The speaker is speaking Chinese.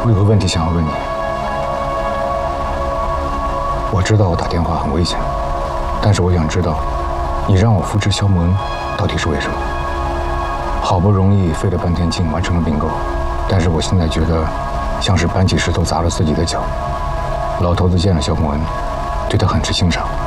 我有个问题想要问你。我知道我打电话很危险，但是我想知道，你让我扶持肖莫恩，到底是为什么？好不容易费了半天劲完成了并购，但是我现在觉得，像是搬起石头砸了自己的脚。老头子见了肖莫恩，对他很是欣赏。